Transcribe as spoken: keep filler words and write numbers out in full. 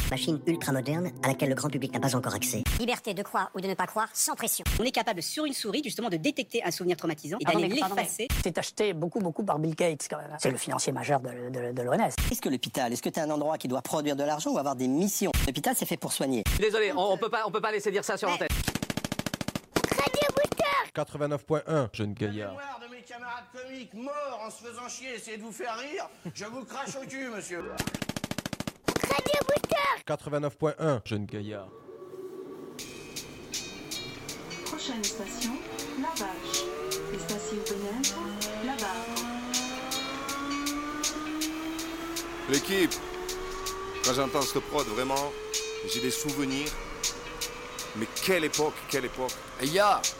Machine ultra moderne à laquelle le grand public n'a pas encore accès. Liberté de croire ou de ne pas croire sans pression. On est capable sur une souris justement de détecter un souvenir traumatisant et d'aller l'effacer. C'est acheté beaucoup beaucoup par Bill Gates quand même. C'est le financier majeur de, de, de l'O N S. Est-ce que l'hôpital, est-ce que t'es un endroit qui doit produire de l'argent ou avoir des missions? L'hôpital c'est fait pour soigner. Désolé, on, on peut pas on peut pas laisser dire ça sur l'antenne. quatre-vingt-neuf point un, jeune La gaillard. mémoire de mes camarades comiques morts en se faisant chier, essayez de vous faire rire. Je vous crache au cul, monsieur. quatre-vingt-neuf point un, jeune gaillard. Prochaine station, La Vache. Station Bénin, La Barre. L'équipe, quand j'entends ce prod, vraiment, j'ai des souvenirs. Mais quelle époque, quelle époque. Et ya,